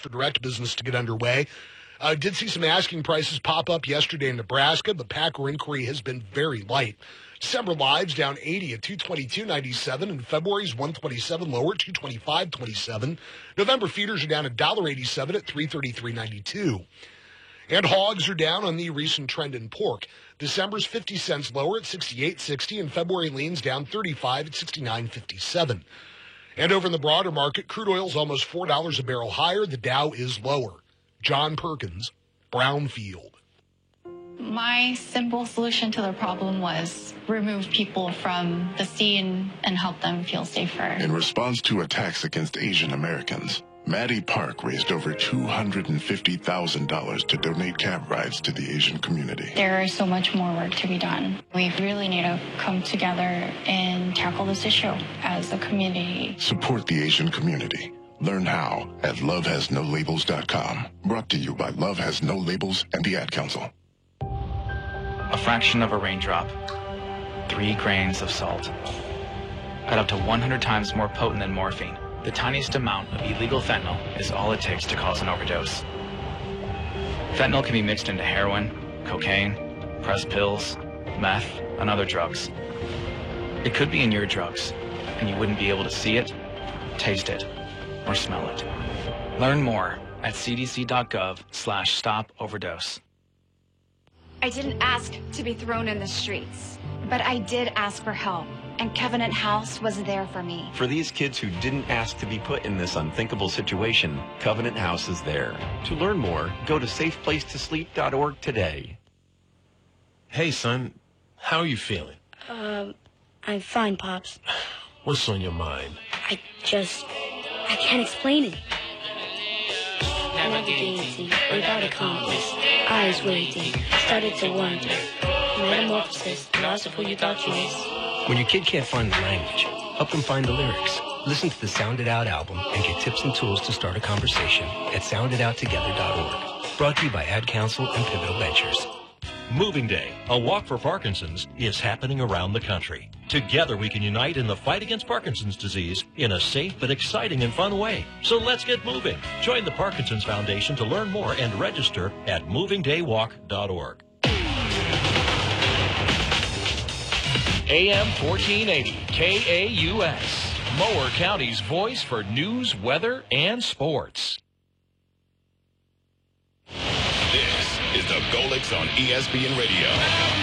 for direct business to get underway. Did see some asking prices pop up yesterday in Nebraska, but Packer inquiry has been very light. December lives down 80 at 222.97, and February's 127 lower at 225.27. November feeders are down $1.87 at 333.92. And hogs are down on the recent trend in pork. December's 50 cents lower at 68.60, and February leans down 35 at 69.57. And over in the broader market, crude oil is almost $4 a barrel higher. The Dow is lower. John Perkins, Brownfield. My simple solution to the problem was remove people from the scene and help them feel safer. In response to attacks against Asian Americans, Maddie Park raised over $250,000 to donate cab rides to the Asian community. There is so much more work to be done. We really need to come together and tackle this issue as a community. Support the Asian community. Learn how at lovehasnolabels.com. Brought to you by Love Has No Labels and the Ad Council. A fraction of a raindrop. 3 grains of salt. At up to 100 times more potent than morphine, the tiniest amount of illegal fentanyl is all it takes to cause an overdose. Fentanyl can be mixed into heroin, cocaine, pressed pills, meth, and other drugs. It could be in your drugs, and you wouldn't be able to see it, taste it, or smell it. Learn more at cdc.gov/stop overdose. I didn't ask to be thrown in the streets, but I did ask for help, and Covenant House was there for me. For these kids who didn't ask to be put in this unthinkable situation, Covenant House is there. To learn more, go to safeplacetosleep.org today. Hey, son, how are you feeling? I'm fine, Pops. What's on your mind? I can't explain it. Navigating without a compass, eyes waiting, started to wonder. Metamorphosis, lost of who you thought you was. When your kid can't find the language, help them find the lyrics. Listen to the Sound It Out album and get tips and tools to start a conversation at sounditouttogether.org. Brought to you by Ad Council and Pivotal Ventures. Moving Day, a walk for Parkinson's, is happening around the country. Together we can unite in the fight against Parkinson's disease in a safe but exciting and fun way. So let's get moving. Join the Parkinson's Foundation to learn more and register at movingdaywalk.org. AM 1480, KAUS, Mower County's voice for news, weather, and sports. This is the Golix on ESPN Radio.